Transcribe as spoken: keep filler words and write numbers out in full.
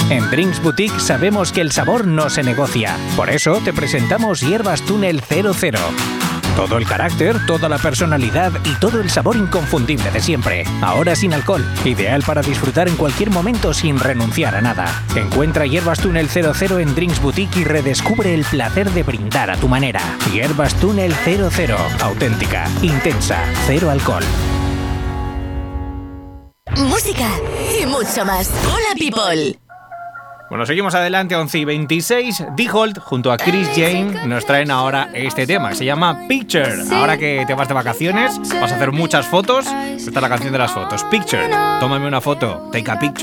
En Drinks Boutique sabemos que el sabor no se negocia. Por eso te presentamos Hierbas Túnel cero cero. Todo el carácter, toda la personalidad y todo el sabor inconfundible de siempre. Ahora sin alcohol. Ideal para disfrutar en cualquier momento sin renunciar a nada. Encuentra Hierbas Túnel cero cero en Drinks Boutique y redescubre el placer de brindar a tu manera. Hierbas Túnel cero cero. Auténtica, intensa, cero alcohol. Música y mucho más. Hola, people. Bueno, seguimos adelante, once y veintiséis. D-Holt junto a Chris James nos traen ahora este tema que se llama Picture. Ahora que te vas de vacaciones, vas a hacer muchas fotos. Esta es la canción de las fotos. Picture. Tómame una foto. Take a picture.